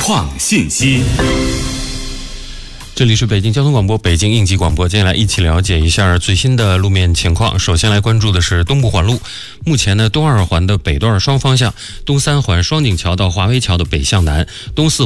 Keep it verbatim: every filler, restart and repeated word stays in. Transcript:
创信息。 这里是北京交通广播北京应急广播，接下来一起了解一下最新的路面情况。首先来关注的是东部环路，目前呢，东二环的北段双方向，东三环双井桥到华威桥的北向南，东四